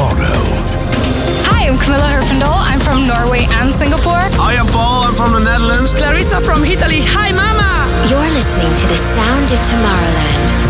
tomorrow. Hi, I'm Camilla Herfindahl. I'm from Norway and Singapore. Hi, I'm Paul. I'm from the Netherlands. Clarissa from Italy. Hi, Mama. You're listening to the sound of Tomorrowland.